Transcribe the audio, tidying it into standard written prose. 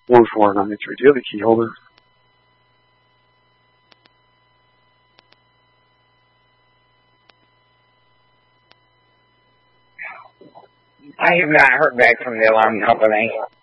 1493. Do you have the key holder? I have not heard back from the alarm company.